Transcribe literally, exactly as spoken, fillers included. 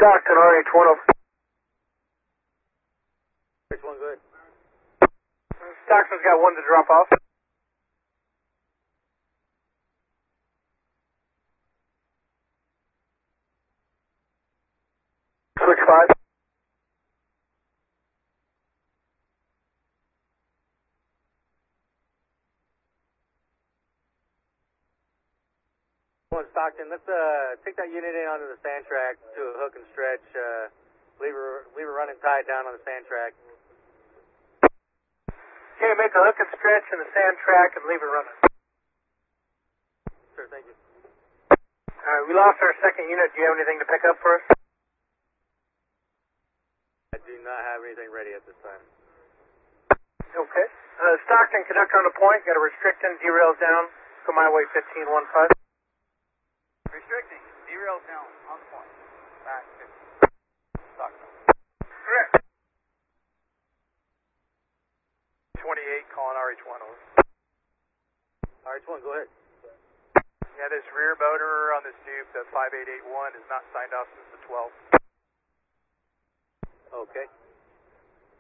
Stockton, R H one over. R H one, go ahead. Stockton's got one to drop off. Switch five. One Stockton, let's uh, take that unit in onto the sand track to a hook and stretch. Uh, leave her, leave her running tight down on the sand track. Okay, make a hook and stretch in the sand track and leave it running. Sure, thank you. Alright, we lost our second unit. Do you have anything to pick up for us? I do not have anything ready at this time. Okay. Uh, Stockton, conductor on the point. Got a restricting, derails down. Go my way, fifteen one five. Restricting, derails down, on the point. Back fifty. Stockton. Correct. twenty-eight, calling R H one over. R H one, go ahead. Yeah, this rear motor on this Duke, the five eight eight one, is not signed off since the twelfth. Okay.